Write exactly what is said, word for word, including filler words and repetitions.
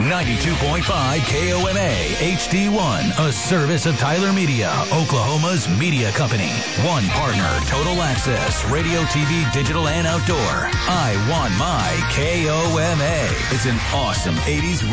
ninety-two point five K O M A H D one, a service of Tyler Media, Oklahoma's media company. One partner, Total Access, radio, T V, digital, and outdoor. I want my K O M A. It's an awesome eighties